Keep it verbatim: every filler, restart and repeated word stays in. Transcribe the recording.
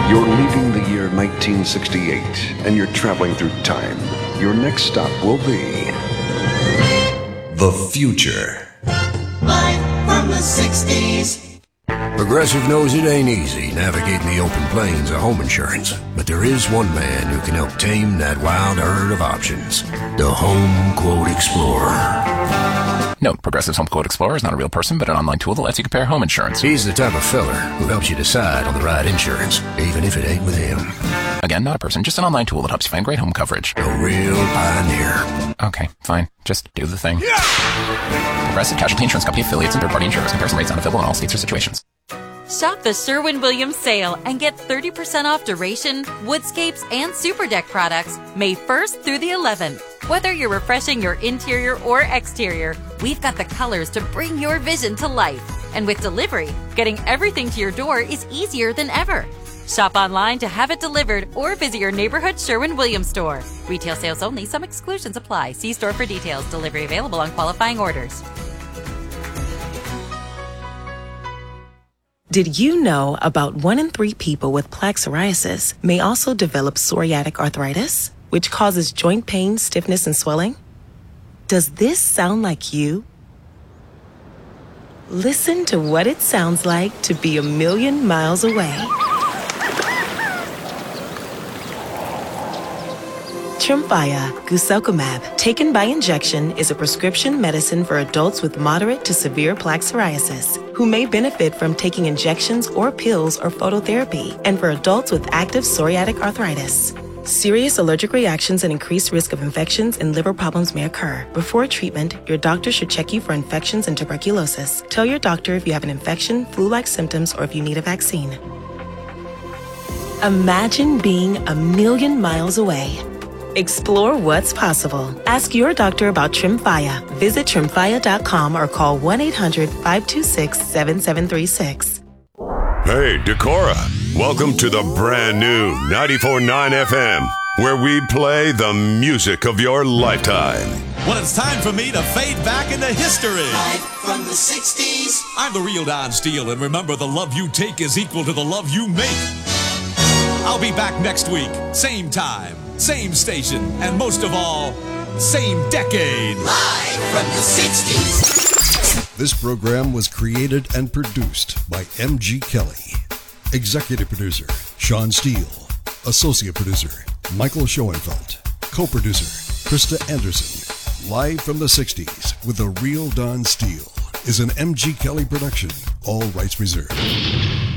You're leaving the year nineteen sixty-eight, and you're traveling through time. Your next stop will be the future. Live from the sixties. Progressive knows it ain't easy navigating the open plains of home insurance, but there is one man who can help tame that wild herd of options. The Home Quote Explorer. Note, Progressive's Home Quote Explorer is not a real person, but an online tool that lets you compare home insurance. He's the type of fella who helps you decide on the right insurance, even if it ain't with him. Again, not a person, just an online tool that helps you find great home coverage. A real pioneer. Okay, fine. Just do the thing. Yeah! Progressive Casualty Insurance Company affiliates and third-party insurers. Comparison rates not available in all states or situations. Shop the Sherwin-Williams sale and get thirty percent off Duration, Woodscapes, and Super Deck products May first through the eleventh. Whether you're refreshing your interior or exterior, we've got the colors to bring your vision to life. And with delivery, getting everything to your door is easier than ever. Shop online to have it delivered or visit your neighborhood Sherwin-Williams store. Retail sales only. Some exclusions apply. See store for details. Delivery available on qualifying orders. Did you know about one in three people with plaque psoriasis may also develop psoriatic arthritis, which causes joint pain, stiffness, and swelling? Does this sound like you? Listen to what it sounds like to be a million miles away. Tremfya guselkumab, taken by injection, is a prescription medicine for adults with moderate to severe plaque psoriasis who may benefit from taking injections or pills or phototherapy, and for adults with active psoriatic arthritis. Serious allergic reactions and increased risk of infections and liver problems may occur. Before treatment, your doctor should check you for infections and tuberculosis. Tell your doctor if you have an infection, flu-like symptoms, or if you need a vaccine. Imagine being a million miles away. Explore what's possible. Ask your doctor about Tremfya. Visit tremfya dot com or call one eight hundred five two six seven seven three six. Hey, Decorah. Welcome to the brand new ninety-four point nine F M, where we play the music of your lifetime. Well, it's time for me to fade back into history. Live from the sixties. I'm the real Don Steele, and remember, the love you take is equal to the love you make. I'll be back next week, same time, same station, and most of all, same decade. Live from the sixties. This program was created and produced by M G Kelly. Executive producer, Sean Steele. Associate producer, Michael Schoenfeld. Co-producer, Krista Anderson. Live from the sixties with the real Don Steele is an M G Kelly production. All rights reserved.